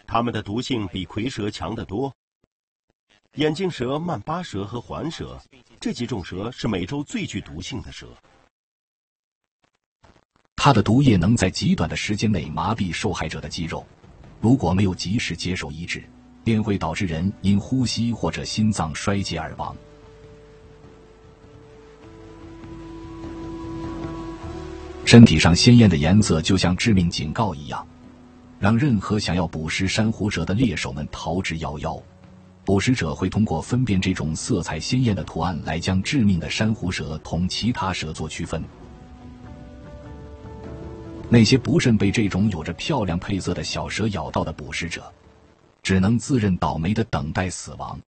它们的毒性比蝰蛇强得多。眼镜蛇、曼巴蛇和环蛇这几种蛇是美洲最具毒性的蛇。 它的毒液能在极短的时间内麻痹受害者的肌肉，如果没有及时接受医治，便会导致人因呼吸或者心脏衰竭而亡。身体上鲜艳的颜色就像致命警告一样，让任何想要捕食珊瑚蛇的猎手们逃之夭夭。捕食者会通过分辨这种色彩鲜艳的图案来将致命的珊瑚蛇同其他蛇做区分。那些不慎被这种有着漂亮配色的小蛇咬到的捕食者，只能自认倒霉地等待死亡。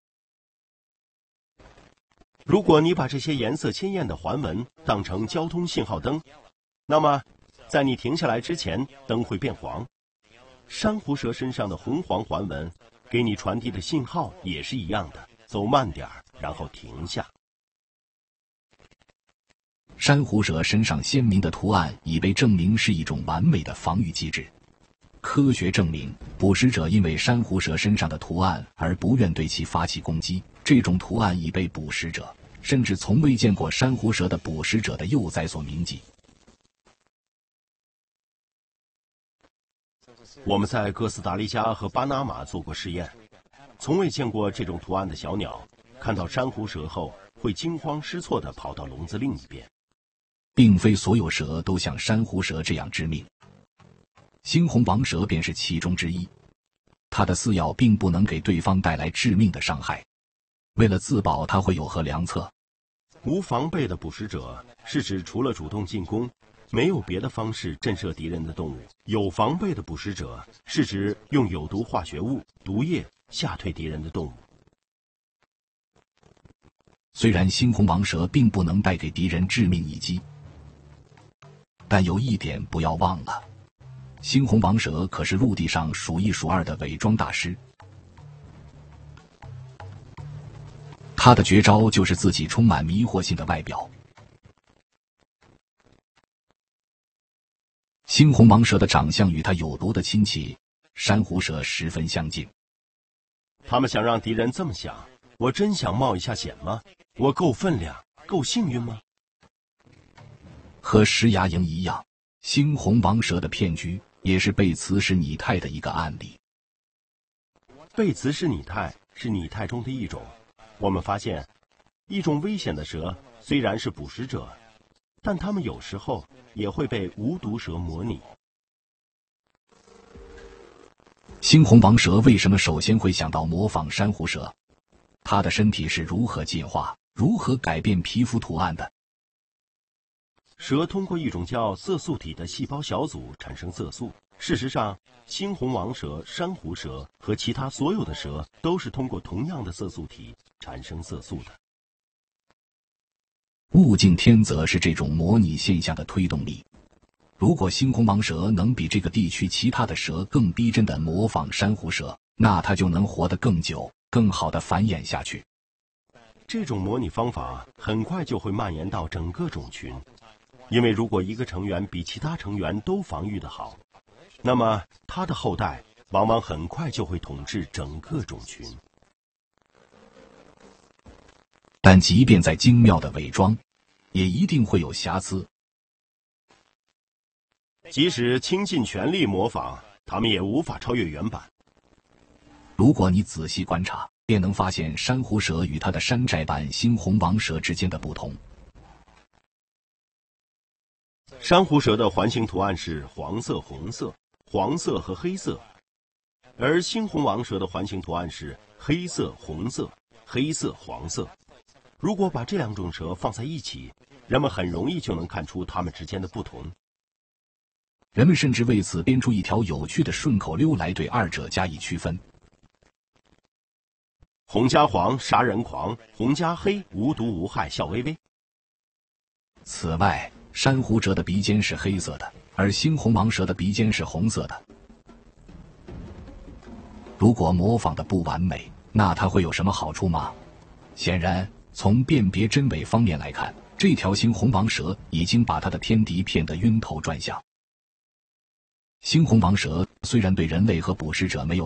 如果你把这些颜色鲜艳的环纹当成交通信号灯，那么在你停下来之前，灯会变黄。珊瑚蛇身上的红黄环纹给你传递的信号也是一样的，走慢点儿，然后停下。 珊瑚蛇身上鲜明的图案已被证明是一种完美的防御机制。科学证明，捕食者因为珊瑚蛇身上的图案而不愿对其发起攻击，这种图案已被捕食者，甚至从未见过珊瑚蛇的捕食者的幼崽所铭记。 我们在哥斯达黎加和巴拿马做过实验，从未见过这种图案的小鸟看到珊瑚蛇后会惊慌失措地跑到笼子另一边。 并非所有蛇都像珊瑚蛇这样致命，猩红王蛇便是其中之一。它的饲咬并不能给对方带来致命的伤害，为了自保，它会有何良策？ 无防备的捕食者是指除了主动进攻，没有别的方式震慑敌人的动物。有防备的捕食者是指用有毒化学物、毒液吓退敌人的动物。 虽然猩红王蛇并不能带给敌人致命一击，但有一点不要忘了，猩红王蛇可是陆地上数一数二的伪装大师。它的绝招就是自己充满迷惑性的外表。猩红王蛇的长相与它有毒的亲戚珊瑚蛇十分相近。 他们想让敌人这么想：我真想冒一下险吗？我够分量，够幸运吗？ 和石牙蝇一样，猩红王蛇的骗局也是贝茨氏拟态的一个案例。 贝茨氏拟态是拟态中的一种。我们发现，一种危险的蛇虽然是捕食者，但它们有时候也会被无毒蛇模拟。 猩红王蛇为什么首先会想到模仿珊瑚蛇？它的身体是如何进化、如何改变皮肤图案的？ 蛇通过一种叫色素体的细胞小组产生色素。事实上，猩红王蛇、珊瑚蛇和其他所有的蛇都是通过同样的色素体产生色素的。 物竞天择是这种模拟现象的推动力。如果猩红王蛇能比这个地区其他的蛇更逼真地模仿珊瑚蛇，那它就能活得更久，更好地繁衍下去。 这种模拟方法很快就会蔓延到整个种群，因为如果一个成员比其他成员都防御得好，那么它的后代往往很快就会统治整个种群。 但即便在精妙的伪装，也一定会有瑕疵。 即使倾尽全力模仿，他们也无法超越原版。 如果你仔细观察，便能发现珊瑚蛇与它的山寨版猩红王蛇之间的不同。 珊瑚蛇的环形图案是黄色、红色、黄色和黑色，而猩红王蛇的环形图案是黑色、红色、黑色、黄色。如果把这两种蛇放在一起，人们很容易就能看出它们之间的不同。 人们甚至为此编出一条有趣的顺口溜来对二者加以区分： 红加黄杀人狂，红加黑无毒无害笑微微。 此外，珊瑚蛇的鼻尖是黑色的，而猩红王蛇的鼻尖是红色的。如果模仿的不完美，那它会有什么好处吗？显然，从辨别真伪方面来看，这条猩红王蛇已经把它的天敌骗得晕头转向。猩红王蛇虽然对人类和捕食者没有